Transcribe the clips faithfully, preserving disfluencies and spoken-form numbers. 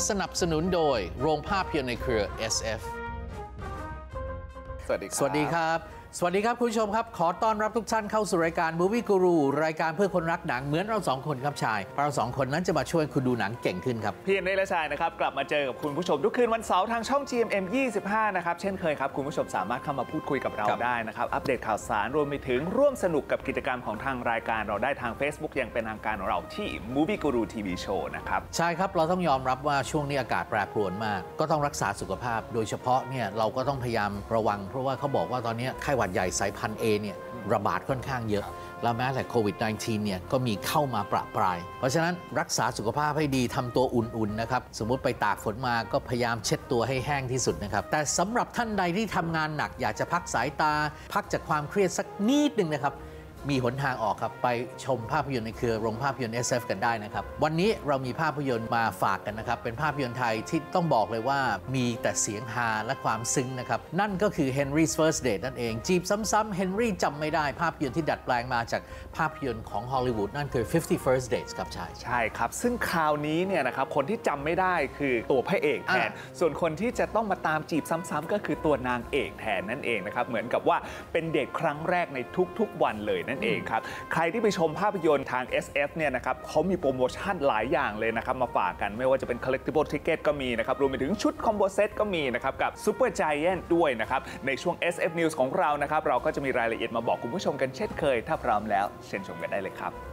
สนับสนุนโดยโรงภาพยนตร์ในเครือ เอส เอฟสวัสดีครับสวัสดีครับสวัสดีครับคุณผู้ชมครับขอต้อนรับทุกท่านเข้าสู่รายการ Movie Guru รายการเพื่อคนรักหนังเหมือนเราสองคนครับชายเราสองคนนั้นจะมาช่วยคุณดูหนังเก่งขึ้นครับพี่เอ็นและชายนะครับกลับมาเจอกับคุณผู้ชมทุกคืนวันเสาร์ทางช่อง จี เอ็ม เอ็ม ยี่สิบห้านะครับเช่นเคยครับคุณผู้ชมสามารถเข้ามาพูดคุยกับเราได้นะครับอัปเดตข่าวสารรวมไปถึงร่วมสนุกกับกิจกรรมของทางรายการเราได้ทาง Facebook อย่างเป็นทางการของเราที่ Movie Guru ที วี Show นะครับใช่ครับเราต้องยอมรับว่าช่วงนี้อากาศแปรปรวนมากก็ต้องรักษาสุขภาพโดยเฉพาะเนี่ยเราก็ต้องพยายามระวังเพราะว่าเขาบอกว่าตอนนี้ไข้หวัดใหญ่สายพันธุ์ A เนี่ยระบาดค่อนข้างเยอะแล้วแม้แต่โควิด สิบเก้า เนี่ยก็มีเข้ามาประปรายเพราะฉะนั้นรักษาสุขภาพให้ดีทำตัวอุ่นๆนะครับสมมุติไปตากฝนมาก็พยายามเช็ดตัวให้แห้งที่สุดนะครับแต่สำหรับท่านใดที่ทำงานหนักอยากจะพักสายตาพักจากความเครียดสักนิดนึงนะครับมีหนทางออกครับไปชมภาพยนตร์ในเครือโรงภาพยนตร์ เอส เอฟ กันได้นะครับวันนี้เรามีภาพยนตร์มาฝากกันนะครับเป็นภาพยนตร์ไทยที่ต้องบอกเลยว่ามีแต่เสียงฮาและความซึ้งนะครับนั่นก็คือ Henry's First Date นั่นเองจีบซ้ำๆ Henry จำไม่ได้ภาพยนตร์ที่ดัดแปลงมาจากภาพยนตร์ของฮอลลีวูดนั่นคือ fifty First Dates ครับชายใช่ครับซึ่งคราวนี้เนี่ยนะครับคนที่จำไม่ได้คือตัวพระเอกแทนส่วนคนที่จะต้องมาตามจีบซ้ำๆก็คือตัวนางเอกแทนนั่นเองนะครับเหมือนกับว่าเป็นเดทครั้งแรกในทุกๆวันเลยนั่นเองครับใครที่ไปชมภาพยนตร์ทาง เอส เอฟ เนี่ยนะครับเขามีโปรโมชั่นหลายอย่างเลยนะครับมาฝากกันไม่ว่าจะเป็น collectible ticket ก็มีนะครับรวมไปถึงชุดคอมโบเซตก็มีนะครับกับ Super Giant ด้วยนะครับในช่วง เอส เอฟ News ของเรานะครับเราก็จะมีรายละเอียดมาบอกคุณผู้ชมกันเช่นเคยถ้าพร้อมแล้วเชิญชมกันได้เลยครับ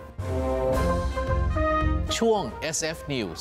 ช่วง เอส เอฟ News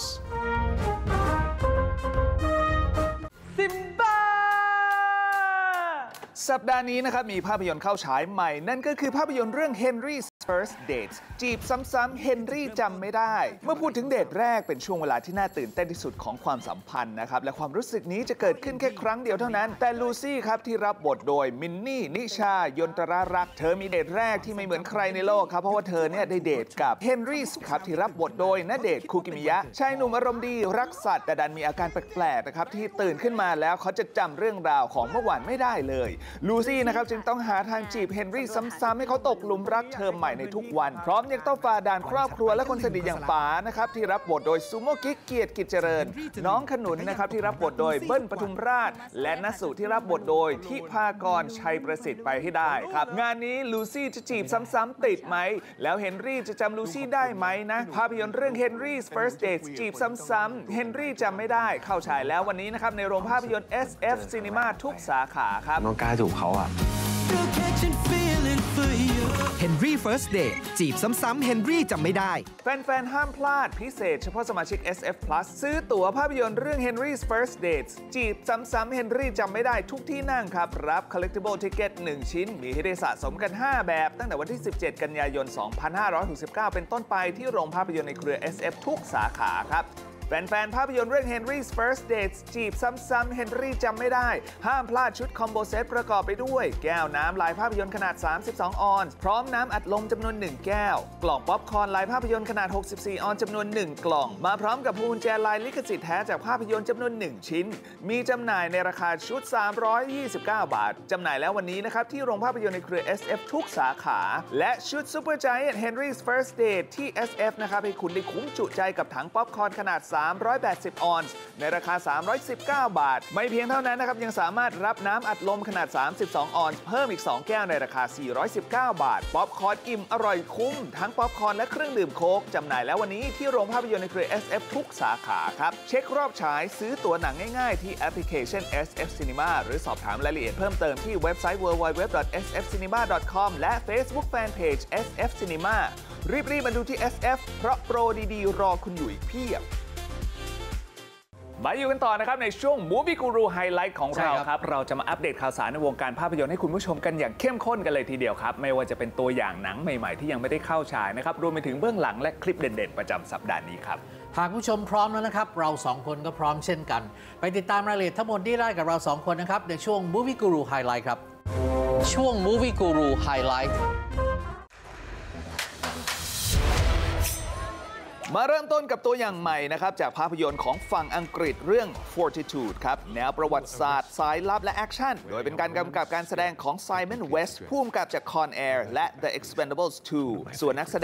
สัปดาห์นี้นะครับมีภาพยนตร์เข้าฉายใหม่นั่นก็คือภาพยนตร์เรื่อง Henry's First Date จีบซ้ำๆ เฮนรี่จำไม่ได้เมื่อพูดถึงเดทแรกเป็นช่วงเวลาที่น่าตื่นเต้นที่สุดของความสัมพันธ์นะครับและความรู้สึกนี้จะเกิดขึ้นแค่ครั้งเดียวเท่านั้นแต่ลูซี่ครับที่รับบทโดยมินนี่นิชายนตรารักษ์เธอมีเดทแรกที่ไม่เหมือนใครในโลกครับเพราะว่าเธอเนี่ยได้เดทกับเฮนรี่ครับที่รับบทโดยณเดชน์คูกิมิยะชายหนุ่มอารมณ์ดีรักสัตว์แต่ดันมีอาการแปลกๆนะครับที่ตื่นขึ้นมาแล้วเขาจะจำเรื่องราวของเมื่อวานไม่ได้เลยลูซี่นะครับจึงต้องหาทางจีบเฮนรี่ซ้ำๆให้เขาตกหลุมรักเธอใหม่ในทุกวันพร้อมยังต้องฝ่าด่านครอบครัวและคนสนิทอย่างป๋านะครับที่รับบทโดยซูโม่กิ๊กเกียรติกิจเจริญน้องขนุนนะครับที่รับบทโดยเบิ้ลปทุมราชและณสุที่รับบทโดยทิพากรชัยประสิทธิ์ไปให้ได้ครับงานนี้ลูซี่จะจีบซ้ำๆติดไหมแล้วเฮนรี่จะจำลูซี่ได้ไหมนะภาพยนตร์เรื่อง Henry's First Date จีบซ้ำๆเฮนรี่จำไม่ได้เข้าฉายแล้ววันนี้นะครับในโรงภาพยนตร์ เอส เอฟ Cinema ทุกสาขาครับน้องกล้าจูบเขาอ่ะ Henry First Date จีบซ้ำๆ Henry จำไม่ได้แฟนๆห้ามพลาดพิเศษเฉพาะสมาชิก เอส เอฟ Plus ซื้อตั๋วภาพยนตร์เรื่อง Henry's First Dates จีบซ้ำๆ Henry จำไม่ได้ทุกที่นั่งครับรับ collectible ticket หนึ่งชิ้นมีให้ได้สะสมกันห้าแบบตั้งแต่วันที่สิบเจ็ดกันยายนสองพันห้าร้อยหกสิบเก้าเป็นต้นไปที่โรงภาพยนตร์ในเครือ เอส เอฟ ทุกสาขาครับแฟนๆภาพยนตร์เรื่อง Henry's First Dates จีบซ้ำๆ Henry จำไม่ได้ห้ามพลาดชุดคอมโบเซตประกอบไปด้วยแก้วน้ำลายภาพยนตร์ขนาดสามสิบสองออนซ์พร้อมน้ำอัดลมจำนวนหนึ่งแก้วกล่องป๊อปคอร์นลายภาพยนตร์ขนาดหกสิบสี่ออนซ์จำนวนหนึ่งกล่องมาพร้อมกับพวงกุญแจลายลิขสิทธิ์แท้จากภาพยนตร์จำนวนหนึ่งชิ้นมีจำหน่ายในราคาชุดสามร้อยยี่สิบเก้าบาทจำหน่ายแล้ววันนี้นะครับที่โรงภาพยนตร์ในเครือ เอส เอฟ ทุกสาขาและชุด Super Giant Henry's First Date ที่ เอส เอฟ นะครับให้คุณได้คุ้มจุใจกับถังป๊อปคอร์นขนาดสามร้อยแปดสิบออนซ์ในราคาสามร้อยสิบเก้าบาทไม่เพียงเท่านั้นนะครับยังสามารถรับน้ำอัดลมขนาดสามสิบสองออนซ์เพิ่มอีกสองแก้วในราคาสี่ร้อยสิบเก้าบาทป๊อปคอร์นอิ่มอร่อยคุ้มทั้งป๊อปคอร์นและเครื่องดื่มโค้กจำหน่ายแล้ววันนี้ที่โรงภาพยนตร์ในเครือ เอส เอฟ ทุกสาขาครับเช็ครอบฉายซื้อตั๋วหนังง่ายๆที่แอปพลิเคชัน เอส เอฟ Cinema หรือสอบถามรายละเอียดเพิ่มเติมที่เว็บไซต์ ดับเบิลยู ดับเบิลยู ดับเบิลยู ดอท เอส เอฟ ซินิมา ดอท คอม และ Facebook Fanpage เอส เอฟ Cinema รีบๆมาดูที่ เอส เอฟ เพราะโปรดีๆรอคุณอยู่อีกเพียบมาอยู่กันต่อนะครับในช่วง Movie Guru Highlight ของเราครับเราจะมาอัปเดตข่าวสารในวงการภาพยนตร์ให้คุณผู้ชมกันอย่างเข้มข้นกันเลยทีเดียวครับไม่ว่าจะเป็นตัวอย่างหนังใหม่ๆที่ยังไม่ได้เข้าฉายนะครับรวมไปถึงเบื้องหลังและคลิปเด่นๆประจำสัปดาห์นี้ครับหากผู้ชมพร้อมแล้วนะครับเราสองคนก็พร้อมเช่นกันไปติดตามรายละเอียดทั้งหมดที่ได้กับเราสองคนนะครับในช่วง Movie Guru Highlight ครับช่วง Movie Guru Highlight มาเริ่มต้นกับตัวอย่างใหม่นะครับจากภาพยนตร์ของฝั่งอังกฤษเรื่อง Fortitude ครับแนวประวัติศาสตร์สายลับและแอคชั่นโดยเป็นการกำกับการแสดงของ Simon West ผู้กำกับจาก Con Air และ The Expendables ทูส่วนนักแส